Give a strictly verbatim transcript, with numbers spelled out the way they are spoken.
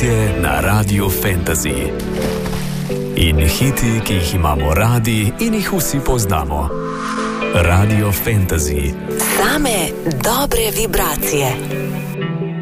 Počutje na Radiu Fantasy. In hiti, ki jih imamo radi in jih vsi poznamo. Radio Fantasy. Same dobre vibracije.